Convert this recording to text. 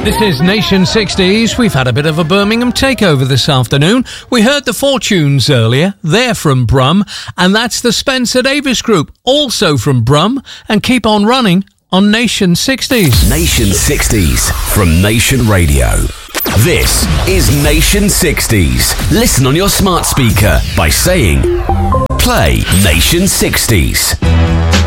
This is Nation 60s. We've had a bit of a Birmingham takeover this afternoon. We heard the Fortunes earlier. They're from Brum. And that's the Spencer Davis Group, also from Brum. And keep on running on Nation 60s. Nation 60s from Nation Radio. This is Nation 60s. Listen on your smart speaker by saying, play Nation 60s.